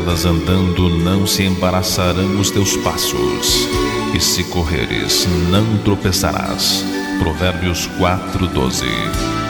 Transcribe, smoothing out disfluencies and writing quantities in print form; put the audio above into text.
andas andando, não se embaraçarão os teus passos, e se correres, não tropeçarás. Provérbios 4:12.